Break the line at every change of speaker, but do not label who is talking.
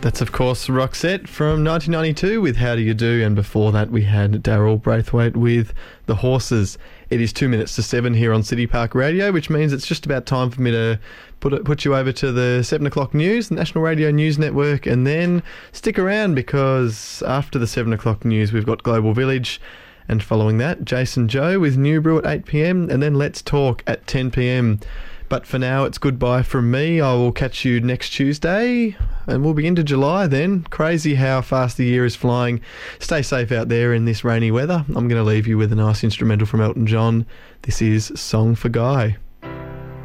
That's, of course, Roxette from 1992 with How Do You Do, and before that we had Daryl Braithwaite with The Horses. It is 2 minutes to 7 here on City Park Radio, which means it's just about time for me to put you over to the 7 o'clock news, the National Radio News Network, and then stick around because after the 7 o'clock news we've got Global Village, and following that, Jason Joe with New Brew at 8pm, and then Let's Talk at 10pm. But for now, it's goodbye from me. I will catch you next Tuesday, and we'll be into July then. Crazy how fast the year is flying. Stay safe out there in this rainy weather. I'm going to leave you with a nice instrumental from Elton John. This is Song for Guy.